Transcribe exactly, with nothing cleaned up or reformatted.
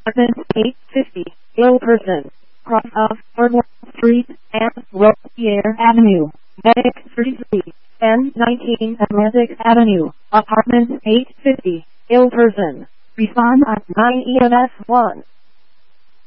Apartment eight fifty, ill person. Cross of Fernwood Street and Ropier Avenue. Medic thirty-three, N nineteen Atlantic Avenue. Apartment eight fifty, ill person. Respond at nine E M S one.